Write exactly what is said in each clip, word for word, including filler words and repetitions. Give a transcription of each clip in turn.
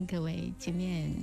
各位见面。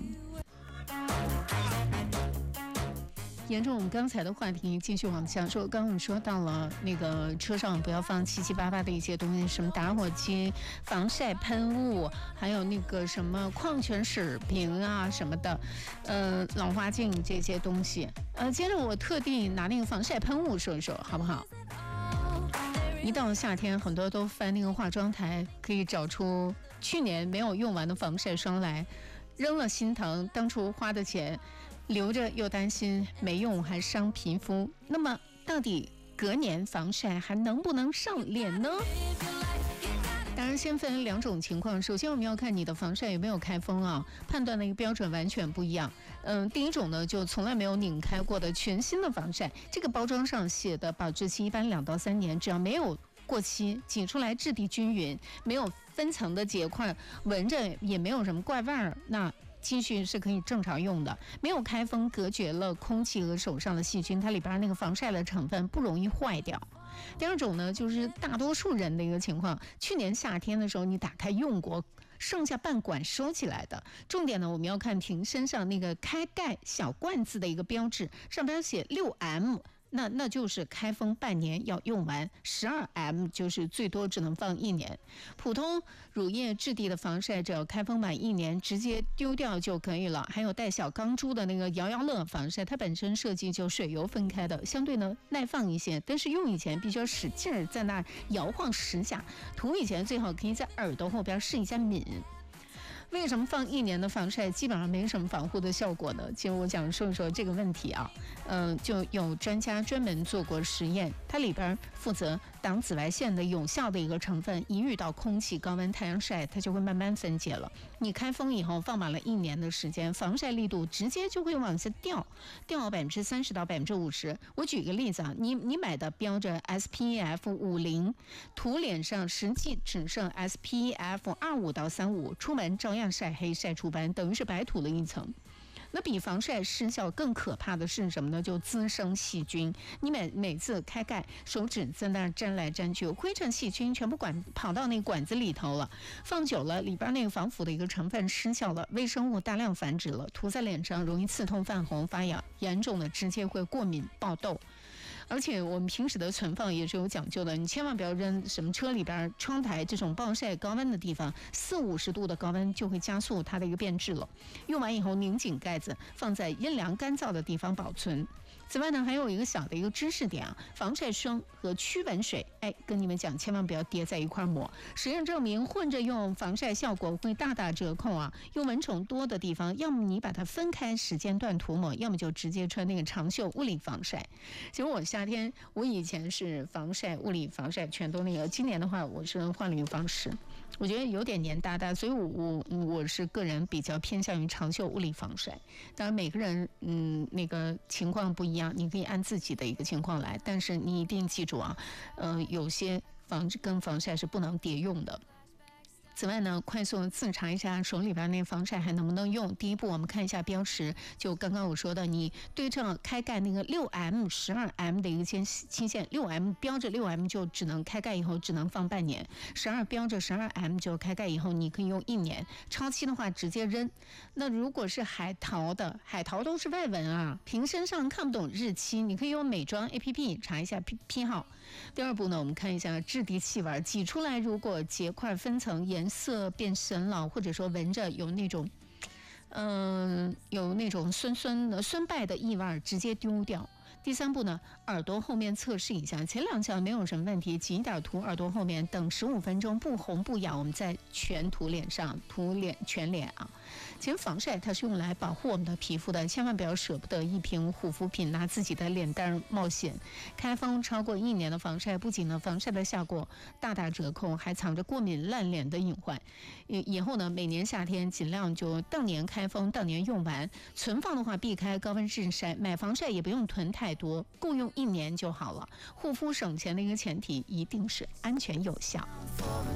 沿着我们刚才的话题继续往下说，刚刚我们说到了那个车上不要放七七八八的一些东西，什么打火机、防晒喷雾，还有那个什么矿泉水瓶啊什么的，呃，老花镜这些东西。呃，接着我特地拿那个防晒喷雾说一说，好不好？一到夏天，很多都翻那个化妆台，可以找出去年没有用完的防晒霜来，扔了心疼，当初花的钱留着又担心没用还伤皮肤。那么到底隔年防晒还能不能上脸呢？当然先分两种情况，首先我们要看你的防晒有没有开封啊，判断的一个标准完全不一样。嗯，第一种呢，就从来没有拧开过的全新的防晒，这个包装上写的保质期一般两到三年，只要没有过期，挤出来质地均匀，没有分层的结块，闻着也没有什么怪味儿，那继续是可以正常用的。没有开封，隔绝了空气和手上的细菌，它里边那个防晒的成分不容易坏掉。第二种呢，就是大多数人的一个情况，去年夏天的时候你打开用过，剩下半管收起来的。重点呢，我们要看瓶身上那个开盖小罐子的一个标志，上边写 六 M，那那就是开封半年要用完， 十二 M 就是最多只能放一年。普通乳液质地的防晒只要开封满一年直接丢掉就可以了。还有带小钢珠的那个摇摇乐防晒，它本身设计就水油分开的，相对呢耐放一些，但是用以前必须要使劲儿在那儿摇晃十下，涂以前最好可以在耳朵后边试一下抿。为什么放一年的防晒基本上没什么防护的效果呢？其实我想说一说这个问题啊，嗯、呃，就有专家专门做过实验，它里边负责挡紫外线的有效的一个成分，一遇到空气、高温、太阳晒，它就会慢慢分解了。你开封以后放满了一年的时间，防晒力度直接就会往下掉，掉百分之三十到百分之五十。我举个例子啊，你你买的标着 S P F 五十，涂脸上实际只剩 S P F 二十五到三十五，出门照样晒黑晒出斑，等于是白涂了一层。那比防晒失效更可怕的是什么呢？就滋生细菌。你每每次开盖，手指在那沾来沾去，灰尘细菌全部管跑到那管子里头了，放久了里边那个防腐的一个成分失效了，微生物大量繁殖了，涂在脸上容易刺痛、泛红、发痒，严重的直接会过敏、爆痘。而且我们平时的存放也是有讲究的，你千万不要扔什么车里边、窗台这种暴晒高温的地方，四五十度的高温就会加速它的一个变质了。用完以后拧紧盖子，放在阴凉干燥的地方保存。此外呢，还有一个小的一个知识点啊，防晒霜和驱蚊水，哎，跟你们讲，千万不要叠在一块抹。实验证明，混着用防晒效果会大打折扣啊。用蚊虫多的地方，要么你把它分开时间段涂抹，要么就直接穿那个长袖物理防晒。其实我夏天，我以前是防晒、物理防晒全都那个，今年的话，我是换了一个方式。我觉得有点黏哒哒，所以我我我是个人比较偏向于长袖物理防晒。当然每个人嗯那个情况不一样，你可以按自己的一个情况来，但是你一定记住啊，呃有些防跟防晒是不能叠用的。此外呢，快速自查一下手里边那防晒还能不能用。第一步，我们看一下标识，就刚刚我说的，你对照开盖那个 六 M、十二 M 的一个期限， 六 M 标着 六 M 就只能开盖以后只能放半年，十二标着 十二 M 就开盖以后你可以用一年，超期的话直接扔。那如果是海淘的，海淘都是外文啊，瓶身上看不懂日期，你可以用美妆 A P P 查一下批号。第二步呢，我们看一下质地气味，挤出来如果结块分层，颜色变深了，或者说闻着有那种嗯、呃，有那种酸酸的酸败的异味，直接丢掉。第三步呢，耳朵后面测试一下，前两项没有什么问题，挤一点涂耳朵后面，等十五分钟不红不痒，我们再全涂脸上，涂脸全脸啊。其实防晒它是用来保护我们的皮肤的，千万不要舍不得一瓶护肤品拿自己的脸蛋冒险。开封超过一年的防晒，不仅呢防晒的效果大打折扣，还藏着过敏烂脸的隐患。以后呢，每年夏天尽量就当年开封，当年用完。存放的话，避开高温日晒，买防晒也不用囤太多，够用一年就好了。护肤省钱的一个前提，一定是安全有效。